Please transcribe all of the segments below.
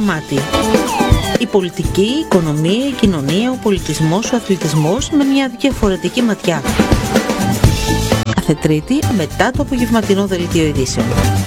κομμάτι. Η πολιτική, η οικονομία, η κοινωνία, ο πολιτισμός, ο αθλητισμός με μια διαφορετική ματιά. Κάθε Τρίτη μετά το απογευματινό δελτίο ειδήσεων.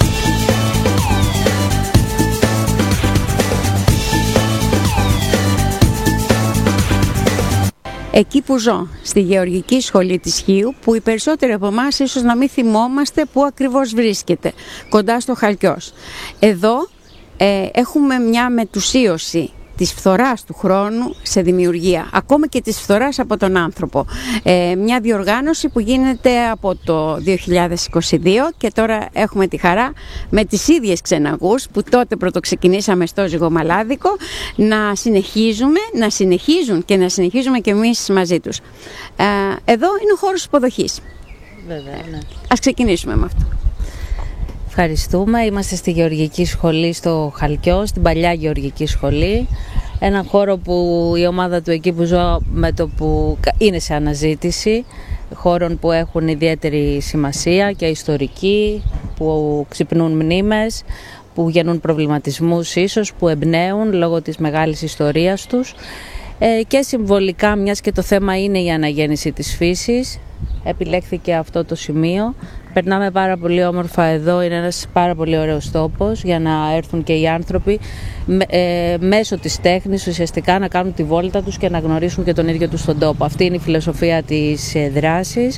Εκεί που ζω, στη Γεωργική Σχολή της Χίου, που οι περισσότεροι από εμάς ίσως να μην θυμόμαστε πού ακριβώς βρίσκεται, κοντά στο Χαλκιός. Εδώ έχουμε μια μετουσίωση της φθοράς του χρόνου σε δημιουργία, ακόμα και της φθοράς από τον άνθρωπο. Μια διοργάνωση που γίνεται από το 2022 και τώρα έχουμε τη χαρά με τις ίδιες ξεναγούς που τότε πρωτοξεκινήσαμε στο Ζυγομαλάδικο να συνεχίζουν και να συνεχίζουμε και εμείς μαζί τους. Εδώ είναι ο χώρος υποδοχής. Βέβαια, ναι. Ας ξεκινήσουμε με αυτό. Ευχαριστούμε. Είμαστε στη Γεωργική Σχολή στο Χαλκιό, στην παλιά Γεωργική Σχολή. Ένα χώρο που η ομάδα του εκεί που ζω με το που είναι σε αναζήτηση. Χώρων που έχουν ιδιαίτερη σημασία και ιστορική, που ξυπνούν μνήμες, που γεννούν προβληματισμούς ίσως, που εμπνέουν λόγω της μεγάλης ιστορίας τους. Και συμβολικά, μιας και το θέμα είναι η αναγέννηση της φύσης, επιλέχθηκε αυτό το σημείο. Περνάμε πάρα πολύ όμορφα εδώ, είναι ένας πάρα πολύ ωραίος τόπος για να έρθουν και οι άνθρωποι μέσω της τέχνης ουσιαστικά να κάνουν τη βόλτα τους και να γνωρίσουν και τον ίδιο τους τον τόπο. Αυτή είναι η φιλοσοφία της δράσης.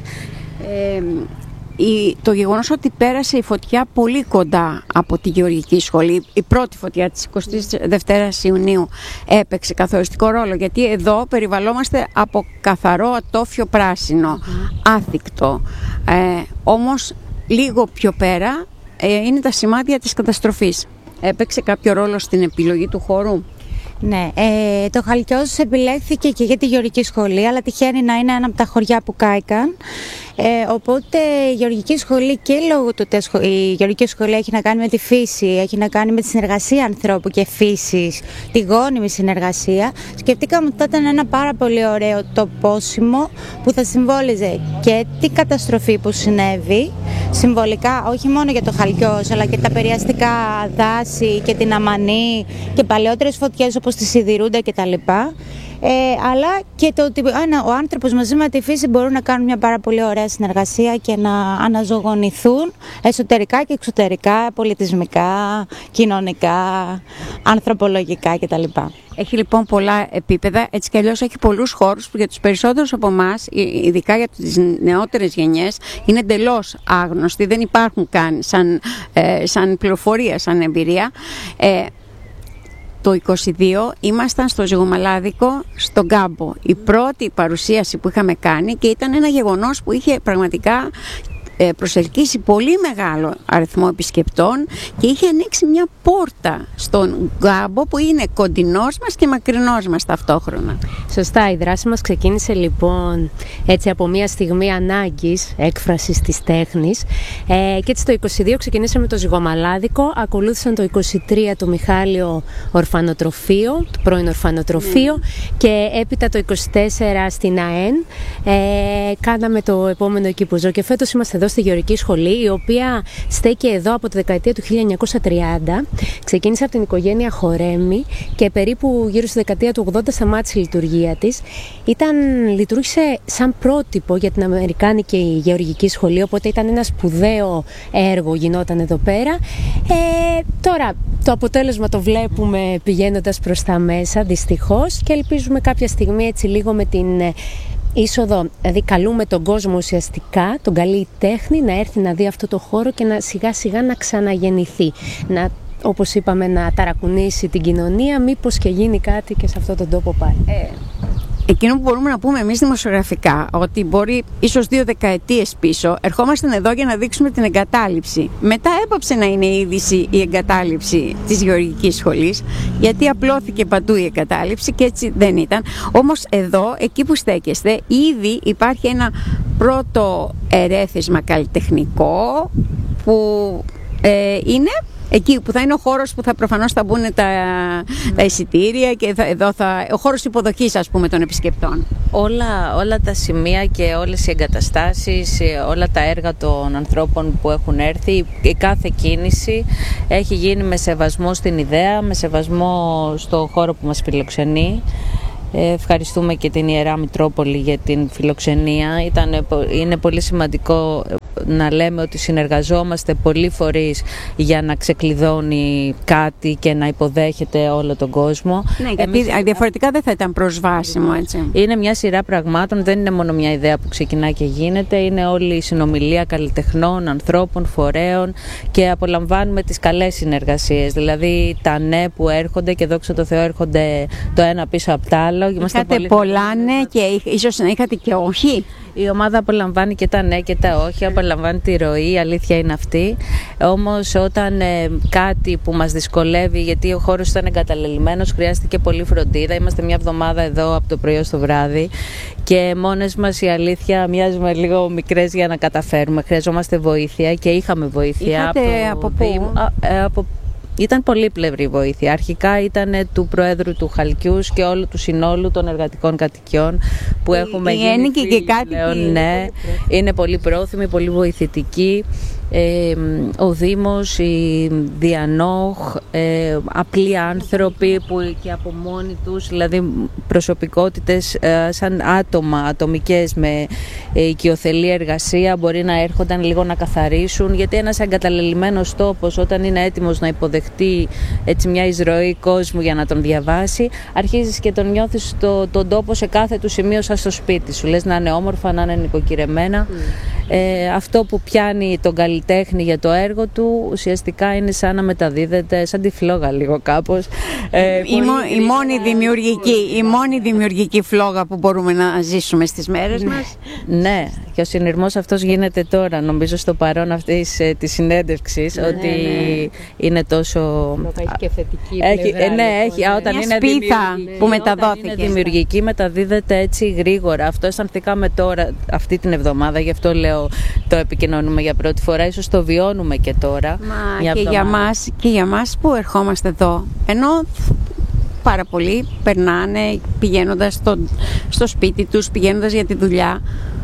Το γεγονός ότι πέρασε η φωτιά πολύ κοντά από τη Γεωργική Σχολή, η πρώτη φωτιά της 22ης Ιουνίου έπαιξε καθοριστικό ρόλο, γιατί εδώ περιβαλλόμαστε από καθαρό ατόφιο πράσινο, άθικτο. Όμως λίγο πιο πέρα είναι τα σημάδια της καταστροφής. Έπαιξε κάποιο ρόλο στην επιλογή του χώρου? Ναι, το Χαλκιός επιλέχθηκε και για τη Γεωργική Σχολή, αλλά τυχαίνει να είναι ένα από τα χωριά που κάηκαν. Οπότε η Γεωργική Σχολή και λόγω του ότι η Γεωργική Σχολή έχει να κάνει με τη φύση, έχει να κάνει με τη συνεργασία ανθρώπου και φύσης, τη γόνιμη συνεργασία, σκεφτήκαμε ότι θα ήταν ένα πάρα πολύ ωραίο τοπόσιμο που θα συμβόλιζε και την καταστροφή που συνέβη συμβολικά, όχι μόνο για το Χαλκιός, αλλά και τα περιαστικά δάση και την Αμανή και παλαιότερες φωτιές όπως τη Σιδηρούντα κτλ. Αλλά και το ότι ο άνθρωπος μαζί με τη φύση μπορούν να κάνουν μια πάρα πολύ ωραία συνεργασία και να αναζωογονηθούν εσωτερικά και εξωτερικά, πολιτισμικά, κοινωνικά, ανθρωπολογικά κτλ. Έχει λοιπόν πολλά επίπεδα, έτσι κι αλλιώς έχει πολλούς χώρους που για τους περισσότερους από εμάς, ειδικά για τις νεότερες γενιές, είναι εντελώς άγνωστοι, δεν υπάρχουν καν σαν πληροφορία, σαν εμπειρία. Το 22 ήμασταν στο Ζυγομαλάδικο, στον Κάμπο. Η πρώτη παρουσίαση που είχαμε κάνει και ήταν ένα γεγονός που είχε πραγματικά προσελκύσει πολύ μεγάλο αριθμό επισκεπτών και είχε ανοίξει μια πόρτα στον Γκάμπο που είναι κοντινός μας και μακρινός μας ταυτόχρονα. Σωστά, η δράση μας ξεκίνησε λοιπόν έτσι από μια στιγμή ανάγκης έκφρασης της τέχνης και έτσι το 22 ξεκινήσαμε το Ζυγομαλάδικο, ακολούθησαν το 23 το Μιχάλιο Ορφανοτροφείο, το πρώην Ορφανοτροφείο, και έπειτα το 24 στην ΑΕΝ κάναμε το επόμενο εκεί που ζω και φέτος είμαστε εδώ στη Γεωργική Σχολή, η οποία στέκει εδώ από τη δεκαετία του 1930. Ξεκίνησε από την οικογένεια Χορέμη και περίπου γύρω στη δεκαετία του 80 σταμάτησε η λειτουργία της. Λειτουργήσε σαν πρότυπο για την Αμερικάνικη Γεωργική Σχολή, οπότε ήταν ένα σπουδαίο έργο, γινόταν εδώ πέρα. Τώρα το αποτέλεσμα το βλέπουμε πηγαίνοντας προς τα μέσα, δυστυχώς, και ελπίζουμε κάποια στιγμή έτσι λίγο με την είσοδο, δηλαδή καλούμε τον κόσμο ουσιαστικά, τον καλή τέχνη, να έρθει να δει αυτό το χώρο και να σιγά σιγά να ξαναγεννηθεί. Όπως είπαμε, να ταρακουνήσει την κοινωνία, μήπως και γίνει κάτι και σε αυτόν τον τόπο πάλι. Εκείνο που μπορούμε να πούμε εμείς δημοσιογραφικά, ότι μπορεί ίσως 2 δεκαετίες πίσω ερχόμασταν εδώ για να δείξουμε την εγκατάλειψη. Μετά έπαψε να είναι είδηση η εγκατάλειψη της Γεωργικής Σχολής, γιατί απλώθηκε παντού η εγκατάλειψη και έτσι δεν ήταν. Όμως εδώ, εκεί που στέκεστε, ήδη υπάρχει ένα πρώτο ερέθισμα καλλιτεχνικό που είναι Εκεί που θα είναι ο χώρος που προφανώς θα μπουν τα εισιτήρια και ο χώρος υποδοχής, ας πούμε, των επισκεπτών. Όλα τα σημεία και όλες οι εγκαταστάσεις, όλα τα έργα των ανθρώπων που έχουν έρθει, η κάθε κίνηση έχει γίνει με σεβασμό στην ιδέα, με σεβασμό στο χώρο που μας φιλοξενεί. Ευχαριστούμε και την Ιερά Μητρόπολη για την φιλοξενία. Είναι πολύ σημαντικό να λέμε ότι συνεργαζόμαστε πολλοί φορείς για να ξεκλειδώνει κάτι και να υποδέχεται όλο τον κόσμο. Ναι, γιατί διαφορετικά δεν θα ήταν προσβάσιμο, έτσι. Είναι μια σειρά πραγμάτων, δεν είναι μόνο μια ιδέα που ξεκινά και γίνεται. Είναι όλη η συνομιλία καλλιτεχνών, ανθρώπων, φορέων και απολαμβάνουμε τις καλές συνεργασίες. Δηλαδή τα ναι που έρχονται και δόξα τω Θεώ έρχονται το ένα πίσω από το άλλο. Είχατε πολλά ναι και ίσως να είχατε και όχι. Η ομάδα απολαμβάνει και τα ναι και τα όχι, απολαμβάνει τη ροή, η αλήθεια είναι αυτή. Όμως όταν κάτι που μας δυσκολεύει, γιατί ο χώρος ήταν εγκαταλελειμμένος, χρειάστηκε πολύ φροντίδα. Είμαστε μια εβδομάδα εδώ από το πρωί ως το βράδυ και μόνες μας, η αλήθεια, μοιάζουμε λίγο μικρές για να καταφέρουμε. Χρειαζόμαστε βοήθεια και είχαμε βοήθεια. Από πού? Ήταν πολύπλευρη βοήθεια. Αρχικά ήταν του Προέδρου του Χαλκιούς και όλου του συνόλου των εργατικών κατοικιών που έχουμε γίνει. Οι ένοικοι και κάτοικοι. Ναι, είναι πολύ πρόθυμοι, πολύ βοηθητικοί. Ο Δήμος, η Διανόχ, απλοί άνθρωποι που και από μόνοι τους, δηλαδή προσωπικότητες σαν άτομα, ατομικές με οικειοθελή εργασία, μπορεί να έρχονταν λίγο να καθαρίσουν, γιατί ένας εγκαταλελειμμένος τόπος όταν είναι έτοιμος να υποδεχτεί έτσι μια εισρωή κόσμου για να τον διαβάσει, αρχίζεις και τον νιώθεις τον τόπο σε κάθε του σημείο σαν στο σπίτι σου, λες να είναι όμορφα, να είναι νοικοκυρεμένα. Αυτό που πιάνει τον καλλιτέχνη για το έργο του ουσιαστικά είναι σαν να μεταδίδεται, σαν τη φλόγα λίγο κάπως. Η μόνη δημιουργική φλόγα που μπορούμε να ζήσουμε στις μέρες μας. Ναι, και ο συνειρμός αυτός γίνεται τώρα, νομίζω στο παρόν αυτής της συνέντευξης, ότι είναι τόσο... Έχει και θετική πλευρά. Ναι, έχει, όταν είναι σπίθα που μεταδόθηκε. Είναι δημιουργική, μεταδίδεται έτσι γρήγορα. Αυτό αισθανθήκαμε τώρα, αυτή την εβδομάδα, γι' αυτό λέω το επικοινωνούμε για πρώτη φορά, ίσως το βιώνουμε και τώρα. Και για μας που ερχόμαστε εδώ, ενώ πάρα πολλοί περνάνε πηγαίνοντας στο σπίτι τους, πηγαίνοντας για τη δουλειά,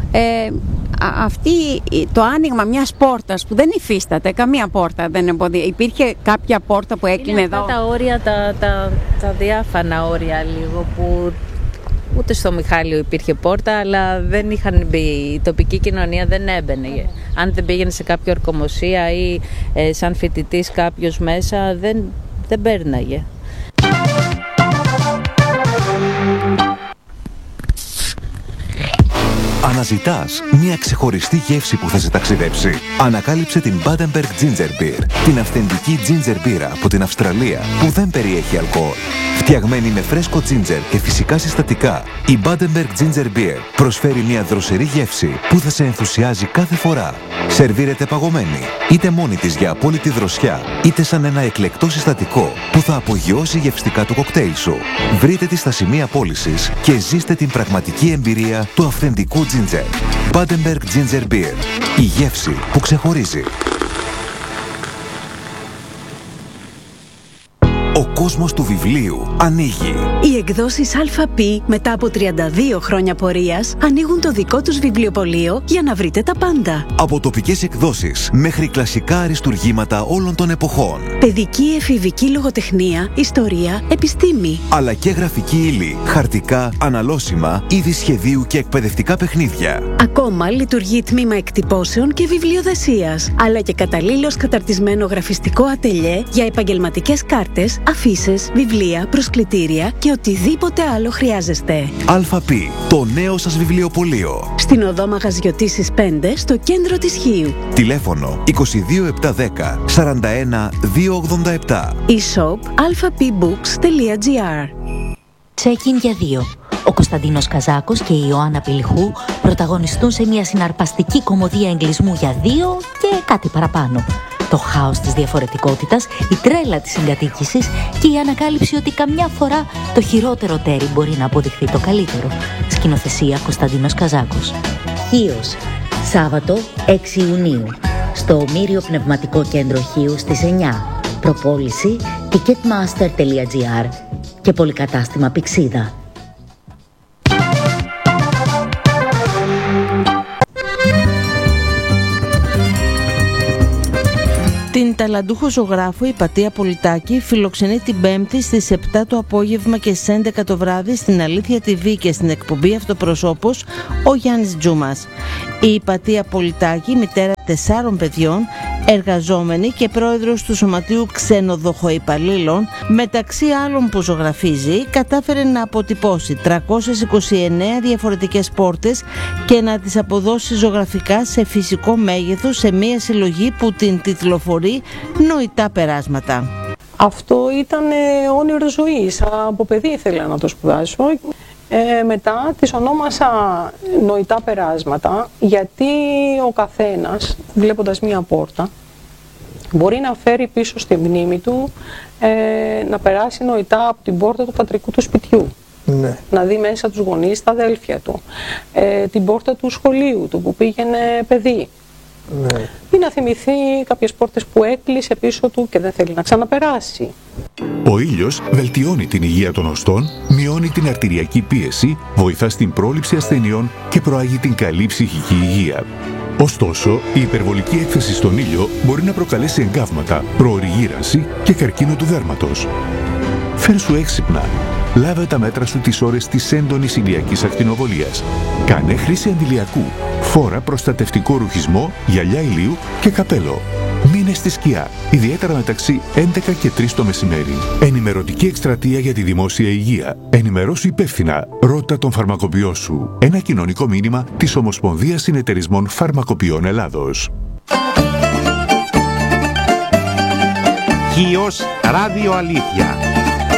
το άνοιγμα μιας πόρτας που δεν υφίσταται, καμία πόρτα δεν εμποδίζει. Υπήρχε κάποια πόρτα που έκλεινε εδώ. Αυτά τα όρια, τα διάφανα όρια λίγο που... Ούτε στο Μιχάλιο υπήρχε πόρτα, αλλά δεν είχαν μπει. Η τοπική κοινωνία δεν έμπαινε. Αν δεν πήγαινε σε κάποια ορκομοσία ή σαν φοιτητής κάποιος μέσα, δεν πέρναγε. Αναζητάς μια ξεχωριστή γεύση που θα σε ταξιδέψει? Ανακάλυψε την Badenberg Ginger Beer, την αυθεντική ginger μπύρα από την Αυστραλία που δεν περιέχει αλκοόλ. Φτιαγμένη με φρέσκο ginger και φυσικά συστατικά, η Badenberg Ginger Beer προσφέρει μια δροσερή γεύση που θα σε ενθουσιάζει κάθε φορά. Σερβίρεται παγωμένη, είτε μόνη της για απόλυτη δροσιά, είτε σαν ένα εκλεκτό συστατικό που θα απογειώσει γευστικά το κοκτέιλ σου. Βρείτε τη στα σημεία πώλησης και ζήστε την πραγματική εμπειρία του αυθεντικού ginger. Badenberg Ginger Beer. Η γεύση που ξεχωρίζει. Ο κόσμος του βιβλίου ανοίγει. Οι εκδόσεις ΑΠ μετά από 32 χρόνια πορείας ανοίγουν το δικό τους βιβλιοπωλείο για να βρείτε τα πάντα. Από τοπικές εκδόσεις μέχρι κλασικά αριστουργήματα όλων των εποχών. Παιδική, εφηβική λογοτεχνία, ιστορία, επιστήμη. Αλλά και γραφική ύλη, χαρτικά, αναλώσιμα, είδη σχεδίου και εκπαιδευτικά παιχνίδια. Ακόμα λειτουργεί τμήμα εκτυπώσεων και βιβλιοδεσίας. Αλλά και καταλήλως καταρτισμένο γραφιστικό ατελιέ για επαγγελματικές κάρτες, αφίσες, βιβλία, προσκλητήρια και οτιδήποτε άλλο χρειάζεστε. ΑΠ, το νέο σας βιβλιοπωλείο. Στην οδό Μαγαζιωτήσης 5, στο κέντρο της Χίου. Τηλέφωνο 22710 41 287. E-shop alphapbooks.gr. Check-in για δύο. Ο Κωνσταντίνος Καζάκος και η Ιωάννα Πηλιχού πρωταγωνιστούν σε μια συναρπαστική κωμωδία εγκλισμού για δύο και κάτι παραπάνω. Το χάος της διαφορετικότητας, η τρέλα της συγκατοίκησης και η ανακάλυψη ότι καμιά φορά το χειρότερο τέρι μπορεί να αποδειχθεί το καλύτερο. Σκηνοθεσία Κωνσταντίνος Καζάκος. Χίος, Σάββατο 6 Ιουνίου, στο Ομήριο Πνευματικό Κέντρο Χίου στις 9. προπόληση ticketmaster.gr και πολυκατάστημα Πηξίδα. Την ταλαντούχο ζωγράφο Υπατία Πολιτάκη φιλοξενεί την Πέμπτη στις 7 το απόγευμα και στις 11 το βράδυ στην Αλήθεια TV και στην εκπομπή Αυτοπροσώπος ο Γιάννης Τζούμας. Η Υπατία Πολιτάκη, μητέρα 4 παιδιών, εργαζόμενη και πρόεδρος του Σωματείου Ξενοδοχοϊπαλλήλων, μεταξύ άλλων που ζωγραφίζει, κατάφερε να αποτυπώσει 329 διαφορετικές πόρτες και να τις αποδώσει ζωγραφικά σε φυσικό μέγεθος σε μια συλλογή που την τιτλοφορεί Νοητά Περάσματα. Αυτό ήταν όνειρο ζωής. Από παιδί ήθελα να το σπουδάσω. Μετά τις ονόμασα Νοητά Περάσματα, γιατί ο καθένας, βλέποντας μία πόρτα, μπορεί να φέρει πίσω στη μνήμη του να περάσει νοητά από την πόρτα του πατρικού του σπιτιού. Ναι. Να δει μέσα τους γονείς, τα αδέλφια του, την πόρτα του σχολείου του που πήγαινε παιδί. Ναι. Ή να θυμηθεί κάποιες πόρτες που έκλεισε πίσω του και δεν θέλει να ξαναπεράσει. Ο ήλιος βελτιώνει την υγεία των οστών, μειώνει την αρτηριακή πίεση, βοηθά στην πρόληψη ασθενειών και προάγει την καλή ψυχική υγεία. Ωστόσο, η υπερβολική έκθεση στον ήλιο μπορεί να προκαλέσει εγκάβματα, προωρή γύρανση και καρκίνο του δέρματος. Φέρσου έξυπνα. Λάβε τα μέτρα σου τις ώρες της έντονης ηλιακής ακτινοβολίας. Κάνε χρήση αντιλιακού. Φόρα προστατευτικό ρουχισμό, γυαλιά ηλίου και καπέλο. Μείνε στη σκιά, ιδιαίτερα μεταξύ 11 και 3 το μεσημέρι. Ενημερωτική εκστρατεία για τη δημόσια υγεία. Ενημερώσου υπεύθυνα. Ρώτα τον φαρμακοποιό σου. Ένα κοινωνικό μήνυμα της Ομοσπονδίας Συνεταιρισμών Φαρμακοποιών Ελλάδος. Χίος Ράδιο Αλήθεια.